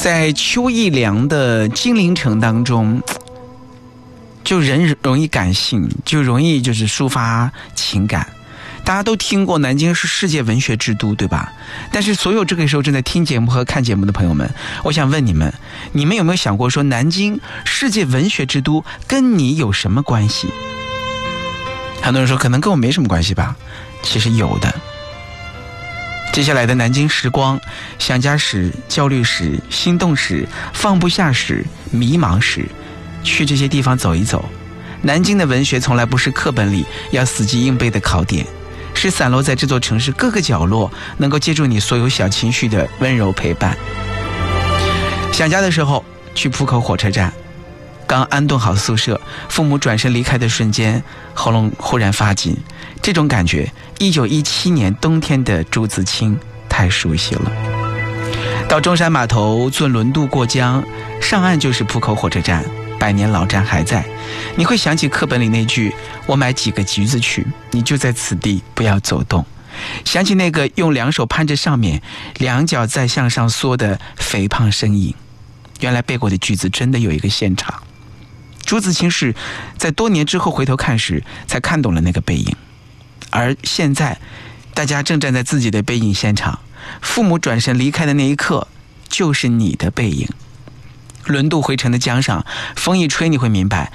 在邱义良的金陵城当中，就人容易感性，就容易就是抒发情感。大家都听过南京是世界文学之都，对吧？但是所有这个时候正在听节目和看节目的朋友们，我想问你们有没有想过说南京世界文学之都跟你有什么关系？很多人说可能跟我没什么关系吧，其实有的。接下来的南京时光、想家史、焦虑史、心动史、放不下史、迷茫史，去这些地方走一走。南京的文学从来不是课本里要死记硬背的考点，是散落在这座城市各个角落，能够接住你所有小情绪的温柔陪伴。想家的时候去浦口火车站，刚安顿好宿舍，父母转身离开的瞬间，喉咙忽然发紧。这种感觉1917年冬天的朱自清太熟悉了。到中山码头坐轮渡过江，上岸就是浦口火车站，百年老站还在。你会想起课本里那句我买几个橘子去，你就在此地不要走动。想起那个用两手攀着上面，两脚再向上缩的肥胖身影。原来背过的句子真的有一个现场。朱自清是在多年之后回头看时才看懂了那个背影，而现在大家正站在自己的背影现场，父母转身离开的那一刻就是你的背影。轮渡回程的江上，风一吹你会明白，